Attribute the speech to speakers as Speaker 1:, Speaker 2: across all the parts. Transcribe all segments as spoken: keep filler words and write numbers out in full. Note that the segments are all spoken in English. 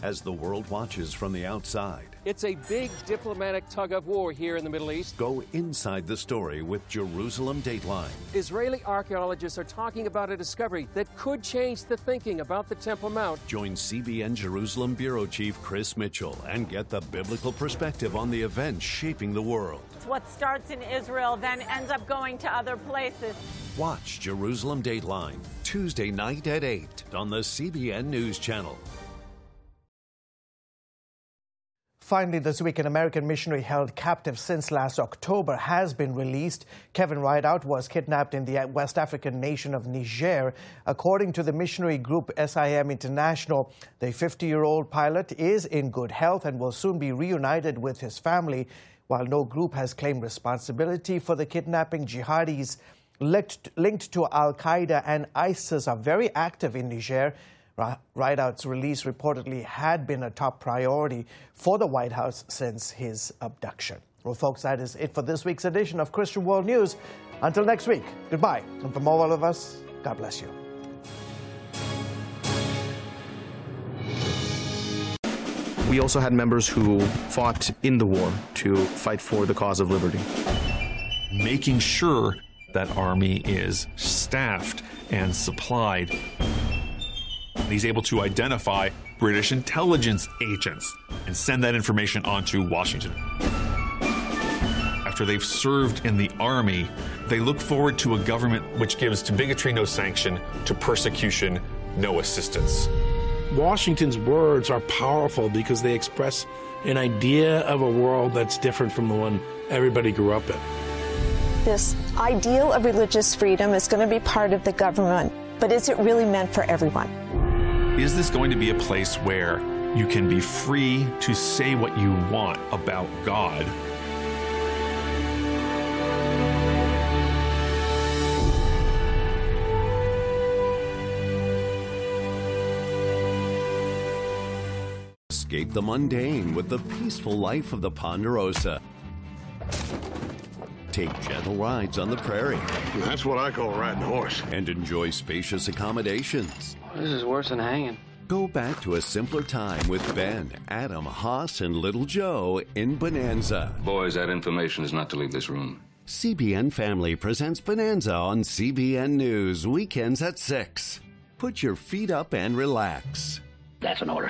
Speaker 1: as the world watches from the outside.
Speaker 2: It's a big diplomatic tug-of-war here in the Middle East.
Speaker 1: Go inside the story with Jerusalem Dateline.
Speaker 2: Israeli archaeologists are talking about a discovery that could change the thinking about the Temple Mount.
Speaker 1: Join C B N Jerusalem Bureau Chief Chris Mitchell and get the biblical perspective on the events shaping the world.
Speaker 3: What starts in Israel then ends up going to other places.
Speaker 1: Watch Jerusalem Dateline Tuesday night at eight on the C B N News Channel.
Speaker 4: Finally, this week, an American missionary held captive since last October has been released. Kevin Rideout was kidnapped in the West African nation of Niger. According to the missionary group S I M International, the fifty-year-old pilot is in good health and will soon be reunited with his family. While no group has claimed responsibility for the kidnapping, jihadis linked, linked to Al-Qaeda and ISIS are very active in Niger. Rideout's release reportedly had been a top priority for the White House since his abduction. Well, folks, that is it for this week's edition of Christian World News. Until next week, goodbye. And from all of us, God bless you.
Speaker 5: We also had members who fought in the war to fight for the cause of liberty.
Speaker 6: Making sure that army is staffed and supplied. He's able to identify British intelligence agents and send that information on to Washington. After they've served in the army, they look forward to a government which gives to bigotry no sanction, to persecution no assistance.
Speaker 7: Washington's words are powerful because they express an idea of a world that's different from the one everybody grew up in.
Speaker 8: This ideal of religious freedom is going to be part of the government, but is it really meant for everyone?
Speaker 6: Is this going to be a place where you can be free to say what you want about God?
Speaker 1: Escape the mundane with the peaceful life of the Ponderosa. Take gentle rides on the prairie.
Speaker 9: That's what I call riding a horse.
Speaker 1: And enjoy spacious accommodations.
Speaker 10: This is worse than hanging.
Speaker 1: Go back to a simpler time with Ben, Adam, Haas, and Little Joe in Bonanza.
Speaker 11: Boys, that information is not to leave this room.
Speaker 1: C B N Family presents Bonanza on C B N News, weekends at six. Put your feet up and relax.
Speaker 10: That's an order.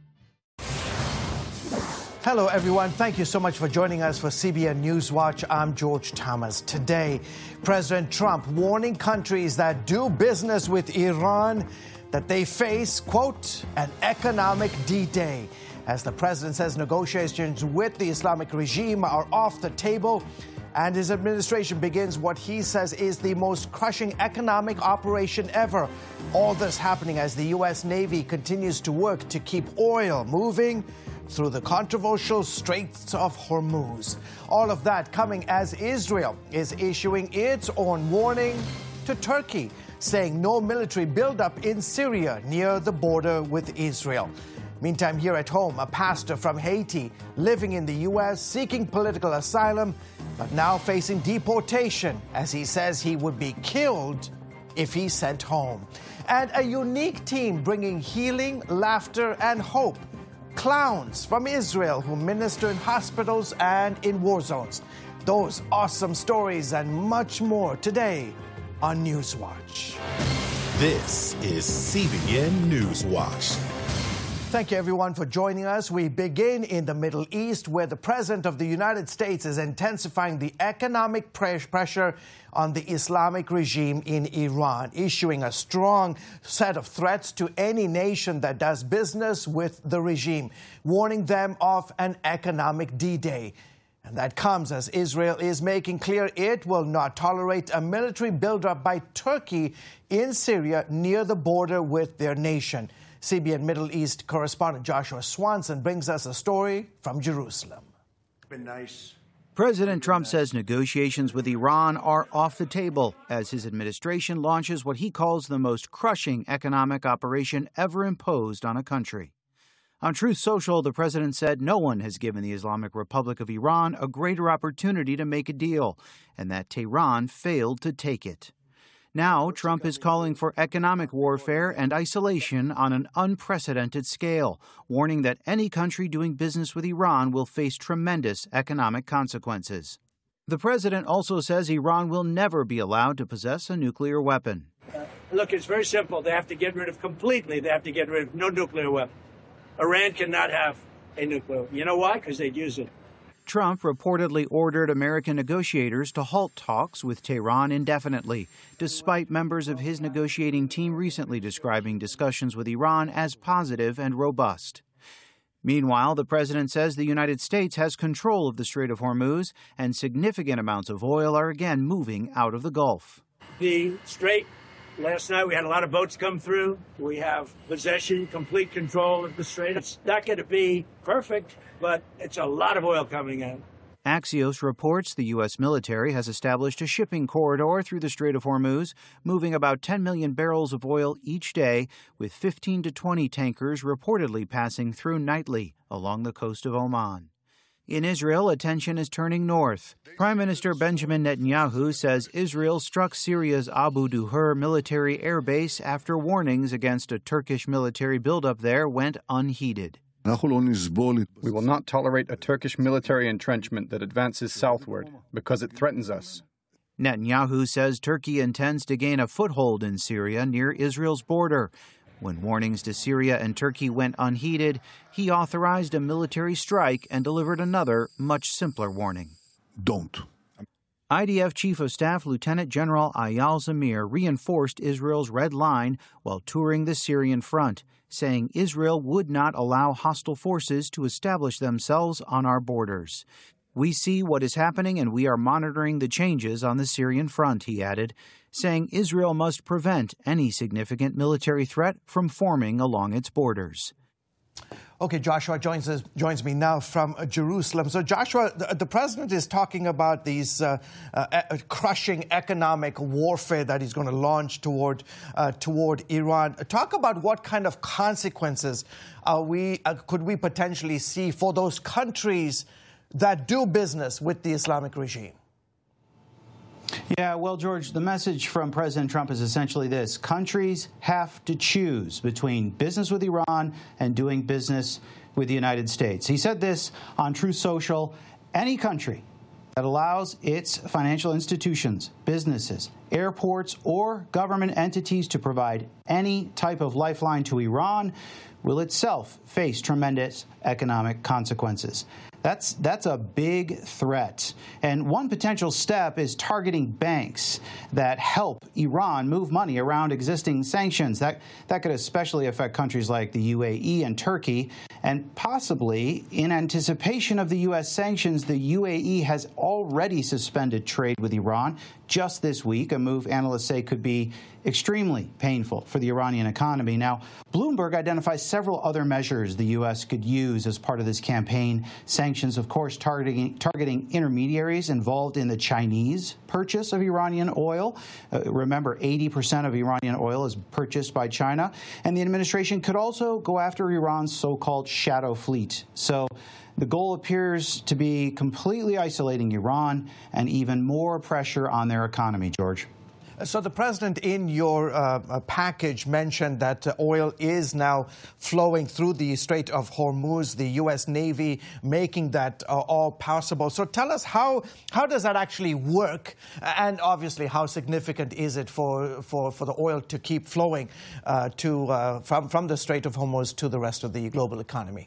Speaker 4: Hello, everyone. Thank you so much for joining us for C B N News Watch. I'm George Thomas. Today, President Trump warning countries that do business with Iran that they face, quote, an economic D-Day. As the president says negotiations with the Islamic regime are off the table, and his administration begins what he says is the most crushing economic operation ever. All this happening as the U S Navy continues to work to keep oil moving through the controversial Straits of Hormuz. All of that coming as Israel is issuing its own warning to Turkey, saying no military buildup in Syria near the border with Israel. Meantime, here at home, a pastor from Haiti living in the U S seeking political asylum, but now facing deportation as he says he would be killed if he's sent home. And a unique team bringing healing, laughter, and hope. Clowns from Israel who minister in hospitals and in war zones. Those awesome stories and much more today on Newswatch.
Speaker 12: This is C B N Newswatch.
Speaker 4: Thank you, everyone, for joining us. We begin in the Middle East, where the President of the United States is intensifying the economic pressure on the Islamic regime in Iran, issuing a strong set of threats to any nation that does business with the regime, warning them of an economic D-Day. And that comes as Israel is making clear it will not tolerate a military buildup by Turkey in Syria near the border with their nation. C B N Middle East correspondent Joshua Swanson brings us a story from Jerusalem.
Speaker 13: It's been nice.
Speaker 14: President Trump says negotiations with Iran are off the table as his administration launches what he calls the most crushing economic operation ever imposed on a country. On Truth Social, the president said no one has given the Islamic Republic of Iran a greater opportunity to make a deal, and that Tehran failed to take it. Now, Trump is calling for economic warfare and isolation on an unprecedented scale, warning that any country doing business with Iran will face tremendous economic consequences. The president also says Iran will never be allowed to possess a nuclear weapon.
Speaker 13: Uh, look, it's very simple. They have to get rid of completely, they have to get rid of no nuclear weapon. Iran cannot have a nuclear weapon. You know why? Because they'd use it.
Speaker 14: Trump reportedly ordered American negotiators to halt talks with Tehran indefinitely, despite members of his negotiating team recently describing discussions with Iran as positive and robust. Meanwhile, the president says the United States has control of the Strait of Hormuz, and significant amounts of oil are again moving out of the Gulf.
Speaker 13: The Strait, last night we had a lot of boats come through. We have possession, complete control of the Strait. It's not going to be perfect, but it's a lot of oil coming in.
Speaker 14: Axios reports the U S military has established a shipping corridor through the Strait of Hormuz, moving about ten million barrels of oil each day, with fifteen to twenty tankers reportedly passing through nightly along the coast of Oman. In Israel, attention is turning north. Prime Minister Benjamin Netanyahu says Israel struck Syria's Abu Duhur military air base after warnings against a Turkish military buildup there went unheeded.
Speaker 15: We will not tolerate a Turkish military entrenchment that advances southward because it threatens us.
Speaker 14: Netanyahu says Turkey intends to gain a foothold in Syria near Israel's border. When warnings to Syria and Turkey went unheeded, he authorized a military strike and delivered another, much simpler warning.
Speaker 9: Don't.
Speaker 14: I D F Chief of Staff Lieutenant General Eyal Zamir reinforced Israel's red line while touring the Syrian front, saying Israel would not allow hostile forces to establish themselves on our borders. We see what is happening and we are monitoring the changes on the Syrian front, he added, saying Israel must prevent any significant military threat from forming along its borders.
Speaker 4: Okay, Joshua joins us, joins me now from uh, Jerusalem. So, Joshua, the, the president is talking about these uh, uh, uh, crushing economic warfare that he's going to launch toward uh, toward Iran. Talk about what kind of consequences are we uh, could we potentially see for those countries that do business with the Islamic regime.
Speaker 14: Yeah, well, George, the message from President Trump is essentially this. Countries have to choose between business with Iran and doing business with the United States. He said this on Truth Social. Any country that allows its financial institutions, businesses, airports, or government entities to provide any type of lifeline to Iran will itself face tremendous economic consequences. That's that's a big threat. And one potential step is targeting banks that help Iran move money around existing sanctions. That that could especially affect countries like the U A E and Turkey. And possibly, in anticipation of the U S sanctions, the U A E has already suspended trade with Iran just this week, a move analysts say could be extremely painful for the Iranian economy. Now, Bloomberg identifies several other measures the U S could use as part of this campaign. Sanctions, of course, targeting, targeting intermediaries involved in the Chinese purchase of Iranian oil. Uh, remember, eighty percent of Iranian oil is purchased by China. And the administration could also go after Iran's so-called shadow fleet. So the goal appears to be completely isolating Iran and even more pressure on their economy, George.
Speaker 4: So the president in your uh, package mentioned that uh, oil is now flowing through the Strait of Hormuz, the U S Navy making that uh, all possible. So tell us, how how does that actually work? And obviously, how significant is it for, for, for the oil to keep flowing uh, to uh, from, from the Strait of Hormuz to the rest of the global economy?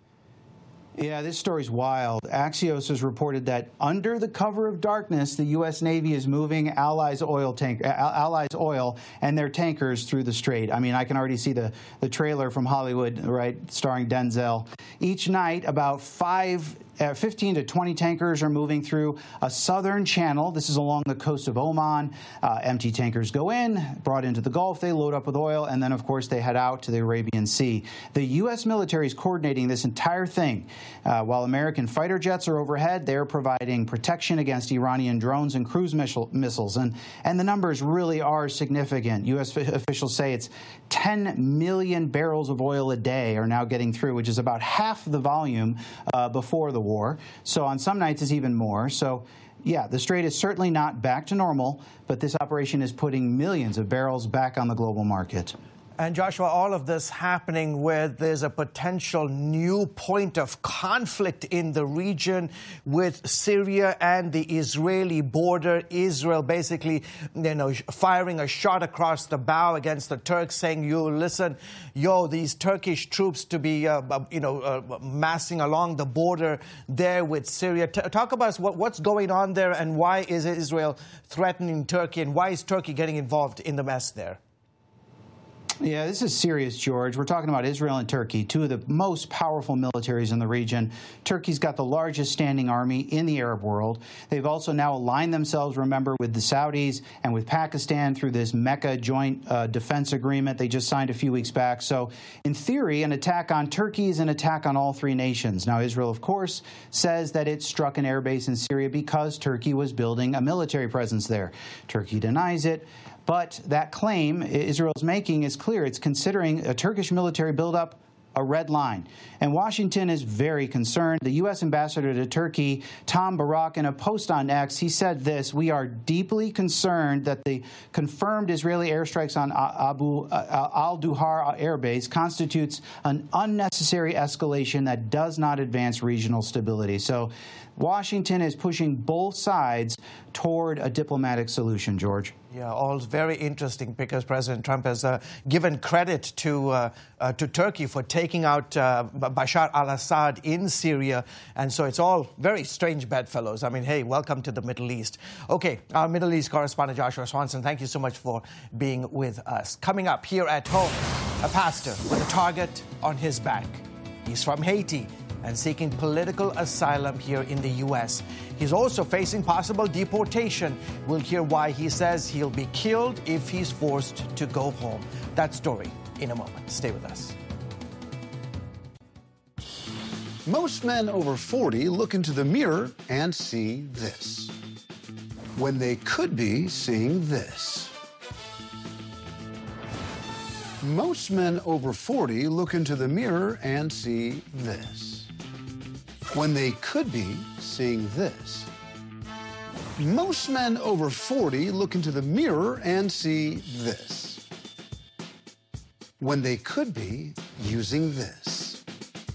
Speaker 14: Yeah, this story's wild. Axios has reported that under the cover of darkness, the U S Navy is moving Allies oil tank, Allies oil and their tankers through the strait. I mean, I can already see the, the trailer from Hollywood, right, starring Denzel. Each night, about five, uh, fifteen to twenty tankers are moving through a southern channel. This is along the coast of Oman. Uh, empty tankers go in, brought into the Gulf, they load up with oil, and then, of course, they head out to the Arabian Sea. The U S military is coordinating this entire thing. Uh, while American fighter jets are overhead, they're providing protection against Iranian drones and cruise missile, missiles. And, and the numbers really are significant. U S officials say it's ten million barrels of oil a day are now getting through, which is about half the volume uh, before the war. So on some nights it's even more. So Yeah, the strait is certainly not back to normal, but this operation is putting millions of barrels back on the global market.
Speaker 4: And Joshua, all of this happening where there's a potential new point of conflict in the region with Syria and the Israeli border. Israel basically, you know, firing a shot across the bow against the Turks, saying, "You listen, yo, these Turkish troops to be, uh, you know, uh, massing along the border there with Syria." T- talk about us what, what's going on there, and why is Israel threatening Turkey, and why is Turkey getting involved in the mess there?
Speaker 14: Yeah, this is serious, George. We're talking about Israel and Turkey, two of the most powerful militaries in the region. Turkey's got the largest standing army in the Arab world. They've also now aligned themselves, remember, with the Saudis and with Pakistan through this Mecca joint uh, defense agreement they just signed a few weeks back. So, in theory, an attack on Turkey is an attack on all three nations. Now, Israel, of course, says that it struck an airbase in Syria because Turkey was building a military presence there. Turkey denies it. But that claim Israel's making is clear. It's considering a Turkish military buildup a red line. And Washington is very concerned. The U S ambassador to Turkey, Tom Barak, in a post on X, he said this: "We are deeply concerned that the confirmed Israeli airstrikes on Abu uh, al-Duhar air base constitutes an unnecessary escalation that does not advance regional stability." So Washington is pushing both sides toward a diplomatic solution, George.
Speaker 4: Yeah, all very interesting because President Trump has uh, given credit to uh, uh, to Turkey for taking out uh, Bashar al-Assad in Syria. And so it's all very strange bedfellows. I mean, hey, welcome to the Middle East. Okay, our Middle East correspondent Joshua Swanson, thank you so much for being with us. Coming up here at home, a pastor with a target on his back. He's from Haiti and seeking political asylum here in the U S. He's also facing possible deportation. We'll hear why he says he'll be killed if he's forced to go home. That story in a moment. Stay with us.
Speaker 16: Most men over forty look into the mirror and see this, when they could be seeing this. Most men over forty look into the mirror and see this, when they could be seeing this. Most men over forty look into the mirror and see this, when they could be using this.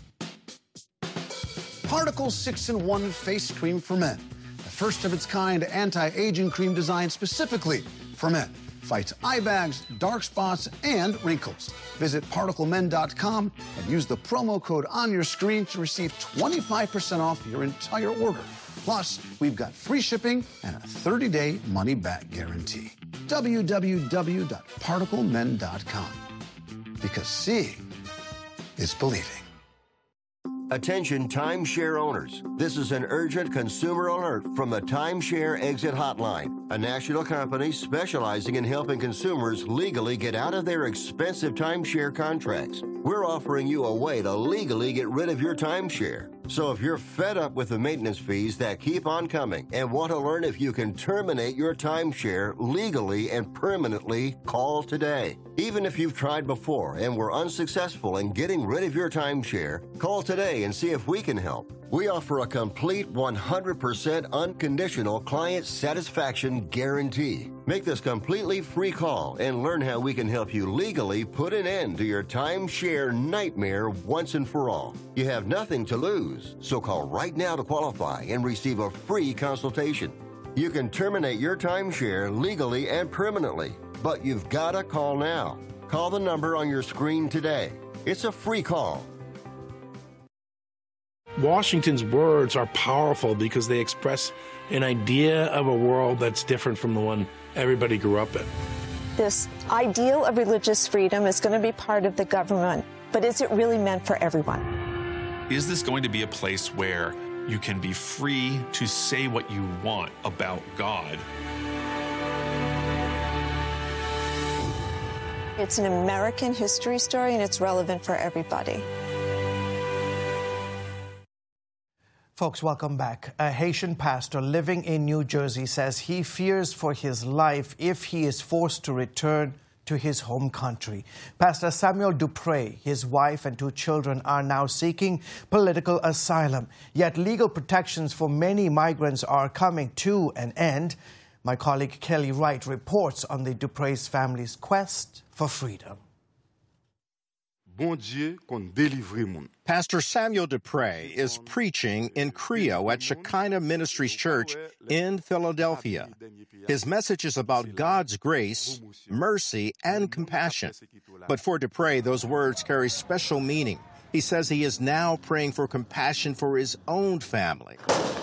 Speaker 16: Particle six in one Face Cream for Men, the first of its kind anti-aging cream designed specifically for men. Fights eye bags, dark spots, and wrinkles. Visit particle men dot com and use the promo code on your screen to receive twenty-five percent off your entire order. Plus, we've got free shipping and a thirty day money-back guarantee. w w w dot particle men dot com. Because seeing is believing.
Speaker 17: Attention timeshare owners. This is an urgent consumer alert from the Timeshare Exit Hotline, a national company specializing in helping consumers legally get out of their expensive timeshare contracts. We're offering you a way to legally get rid of your timeshare. So if you're fed up with the maintenance fees that keep on coming and want to learn if you can terminate your timeshare legally and permanently, call today. Even if you've tried before and were unsuccessful in getting rid of your timeshare, call today and see if we can help. We offer a complete one hundred percent unconditional client satisfaction guarantee. Make this completely free call and learn how we can help you legally put an end to your timeshare nightmare once and for all. You have nothing to lose, so call right now to qualify and receive a free consultation. You can terminate your timeshare legally and permanently, but you've got to call now. Call the number on your screen today. It's a free call.
Speaker 7: Washington's words are powerful because they express an idea of a world that's different from the one everybody grew up in.
Speaker 8: This ideal of religious freedom is going to be part of the government, but is it really meant for everyone?
Speaker 6: Is this going to be a place where you can be free to say what you want about God?
Speaker 8: It's an American history story, and it's relevant for everybody.
Speaker 4: Folks, welcome back. A Haitian pastor living in New Jersey says he fears for his life if he is forced to return to his home country. Pastor Samuel Dupre, his wife and two children are now seeking political asylum. Yet legal protections for many migrants are coming to an end. My colleague Kelly Wright reports on the Dupre's family's quest for freedom.
Speaker 18: Pastor Samuel Dupre is preaching in Creole at Shekinah Ministries Church in Philadelphia. His message is about God's grace, mercy, and compassion. But for Dupre, those words carry special meaning. He says he is now praying for compassion for his own family.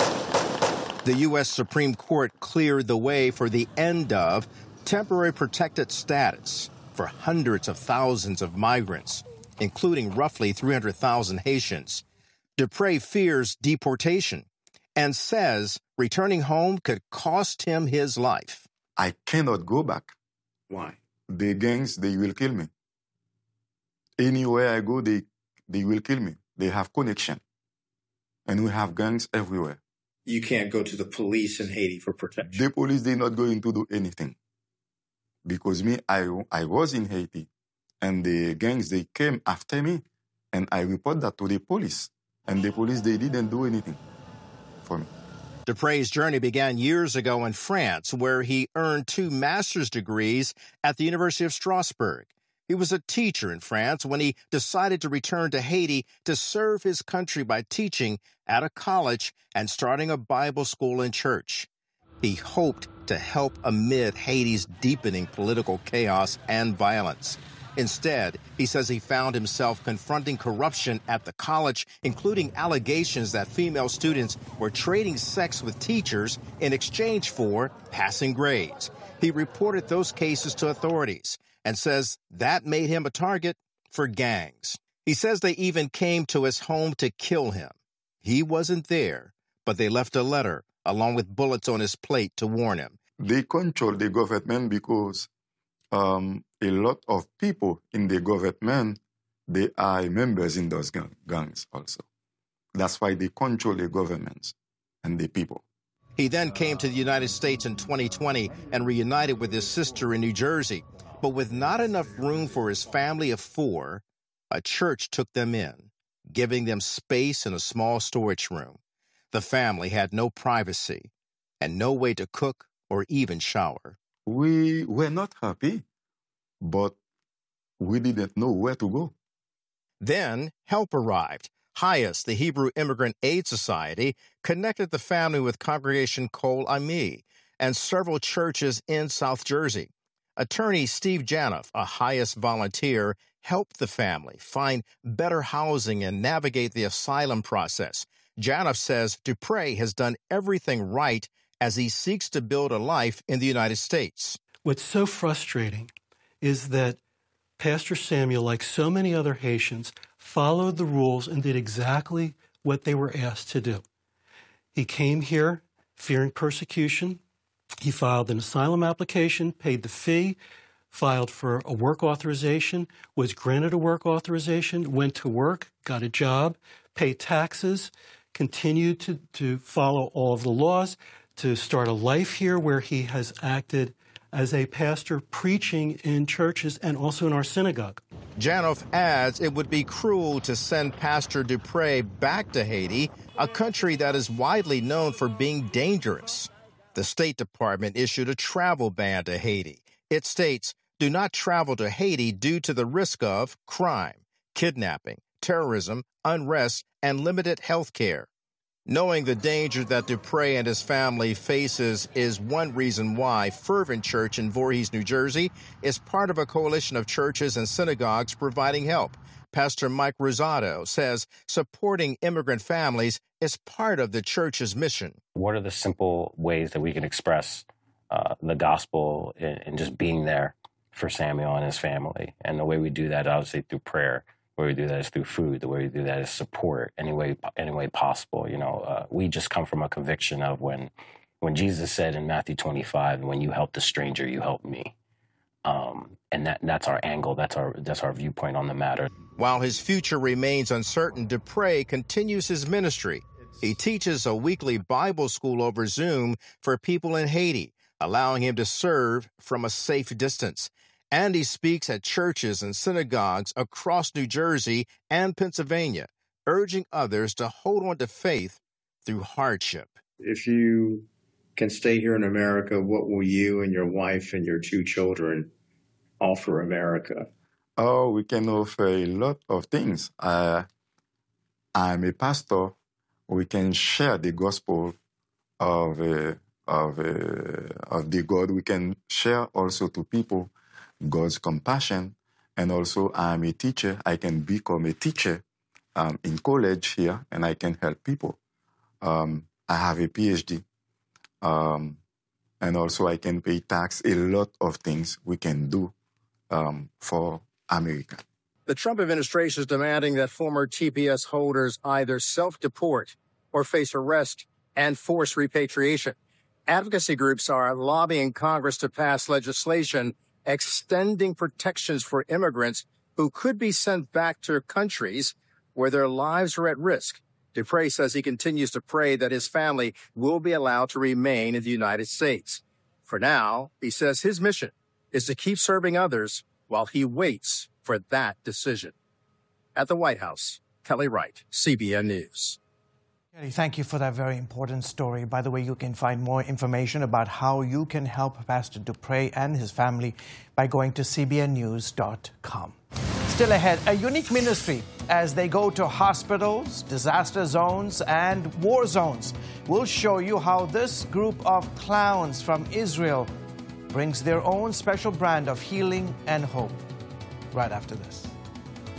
Speaker 18: The U S Supreme Court cleared the way for the end of temporary protected status for hundreds of thousands of migrants, including roughly three hundred thousand Haitians. Dupre fears deportation and says returning home could cost him his life.
Speaker 19: I cannot go back.
Speaker 18: Why?
Speaker 19: The gangs, they will kill me. Anywhere I go, they, they will kill me. They have connection. And we have gangs everywhere.
Speaker 20: You can't go to the police in Haiti for protection.
Speaker 19: The police, they're not going to do anything. Because me, I, I was in Haiti. And the gangs, they came after me, and I report that to the police. And the police, they didn't do anything for me.
Speaker 18: Dupre's journey began years ago in France, where he earned two master's degrees at the University of Strasbourg. He was a teacher in France when he decided to return to Haiti to serve his country by teaching at a college and starting a Bible school and church. He hoped to help amid Haiti's deepening political chaos and violence. Instead, he says he found himself confronting corruption at the college, including allegations that female students were trading sex with teachers in exchange for passing grades. He reported those cases to authorities and says that made him a target for gangs. He says they even came to his home to kill him. He wasn't there, but they left a letter along with bullets on his plate to warn him.
Speaker 19: They control the government because um, a lot of people in the government, they are members in those gang- gangs also. That's why they control the governments and the people.
Speaker 18: He then came to the United States in twenty twenty and reunited with his sister in New Jersey. But with not enough room for his family of four, a church took them in, giving them space in a small storage room. The family had no privacy and no way to cook or even shower.
Speaker 19: We were not happy, but we didn't know where to go.
Speaker 18: Then help arrived. HIAS, the Hebrew Immigrant Aid Society, connected the family with Congregation Kol Ami and several churches in South Jersey. Attorney Steve Janoff, a HIAS volunteer, helped the family find better housing and navigate the asylum process. Janoff says Dupre has done everything right as he seeks to build a life in the United States.
Speaker 21: What's so frustrating is that Pastor Samuel, like so many other Haitians, followed the rules and did exactly what they were asked to do. He came here fearing persecution. He filed an asylum application, paid the fee, filed for a work authorization, was granted a work authorization, went to work, got a job, paid taxes, continued to, to follow all of the laws, to start a life here where he has acted as a pastor preaching in churches and also in our synagogue.
Speaker 18: Janoff adds it would be cruel to send Pastor Dupre back to Haiti, a country that is widely known for being dangerous. The State Department issued a travel ban to Haiti. It states, do not travel to Haiti due to the risk of crime, kidnapping, terrorism, unrest, and limited health care. Knowing the danger that Dupre and his family faces is one reason why Fervent Church in Voorhees, New Jersey, is part of a coalition of churches and synagogues providing help. Pastor Mike Rosado says supporting immigrant families is part of the church's mission.
Speaker 22: What are the simple ways that we can express uh, the gospel and, and just being there for Samuel and his family? And the way we do that, obviously, through prayer. The way we do that is through food. The way we do that is support any way, any way possible. You know, uh, we just come from a conviction of when, when Jesus said in Matthew twenty-five, "When you help the stranger, you help me." Um, and that that's our angle. That's our that's our viewpoint on the matter.
Speaker 18: While his future remains uncertain, Dupre continues his ministry. He teaches a weekly Bible school over Zoom for people in Haiti, allowing him to serve from a safe distance. And he speaks at churches and synagogues across New Jersey and Pennsylvania, urging others to hold on to faith through hardship.
Speaker 20: If you can stay here in America, what will you and your wife and your two children offer America?
Speaker 19: Oh, we can offer a lot of things. Uh, I'm a pastor. We can share the gospel of uh, of uh, of the God. We can share also to people God's compassion. And also, I'm a teacher. I can become a teacher um, in college here, and I can help people. Um, I have a P H D. Um, and also, I can pay tax. A lot of things we can do um, for America.
Speaker 18: The Trump administration is demanding that former T P S holders either self-deport or face arrest and forced repatriation. Advocacy groups are lobbying Congress to pass legislation extending protections for immigrants who could be sent back to countries where their lives are at risk. Dupre says he continues to pray that his family will be allowed to remain in the United States. For now, he says his mission is to keep serving others while he waits for that decision. At the White House, Kelly Wright, C B N News.
Speaker 4: Kelly, thank you for that very important story. By the way, you can find more information about how you can help Pastor Dupre and his family by going to C B N news dot com. Still ahead, a unique ministry as they go to hospitals, disaster zones, and war zones. We'll show you how this group of clowns from Israel brings their own special brand of healing and hope. Right after this.